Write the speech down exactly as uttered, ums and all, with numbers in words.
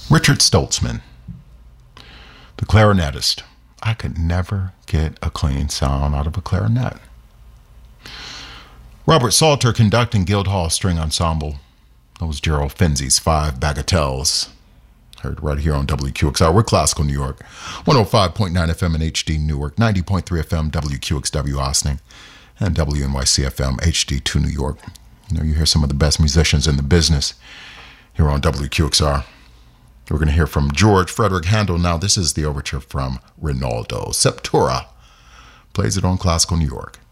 Richard Stoltzman, the clarinetist. I could never get a clean sound out of a clarinet. Robert Salter conducting Guildhall String Ensemble. That was Gerald Finzi's Five Bagatelles. Heard right here on W Q X R. We're Classical New York. one oh five point nine F M in H D Newark, ninety point three F M W Q X W Ossining, and W N Y C F M H D two New York. You know, you hear some of the best musicians in the business here on W Q X R. We're going to hear from George Frederick Handel now. This is the overture from Rinaldo. Septura plays it on Classical New York.